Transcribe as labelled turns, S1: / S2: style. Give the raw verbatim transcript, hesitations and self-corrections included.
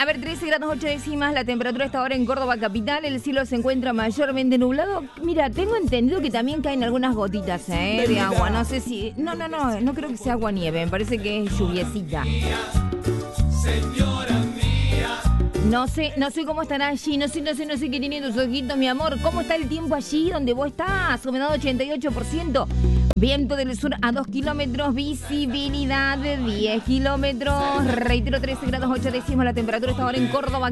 S1: A ver, trece grados ocho décimas, la temperatura está ahora en Córdoba capital, el cielo se encuentra mayormente nublado. Mira, tengo entendido que también caen algunas gotitas ¿eh? de agua, no sé si... No, no, no, no creo que sea agua nieve, me parece que es lluviecita. No sé, no sé cómo estará allí, no sé, no sé, no sé qué tienen tus ojitos, mi amor. ¿Cómo está el tiempo allí donde vos estás? Humedad ochenta y ocho por ciento. Viento del sur a dos kilómetros, visibilidad de diez kilómetros. Reitero, trece grados ocho décimas, la temperatura está ahora en Córdoba